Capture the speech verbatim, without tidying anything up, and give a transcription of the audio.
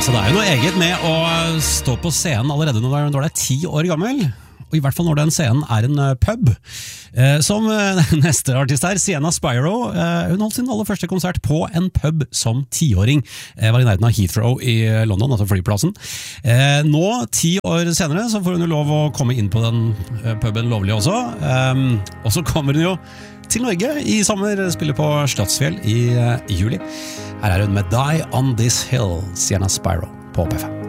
Så det er jo noe eget med å stå på scenen allerede når du er ti år gammel, og i hvert fall når den scenen er en pub. Som neste artist her, Sienna Spyro, hun holdt sin aller første konsert på en pub som tiåring. Var i nærheten av Heathrow i London, altså flyplassen. Nå, ti år senere, så får hun jo lov å komme inn på den puben lovlig også. Og så kommer hun jo til Norge i sommer, spiller på Slottsfjell i juli. Her er hun med Die on This Hill, Sienna Spyro på P fem.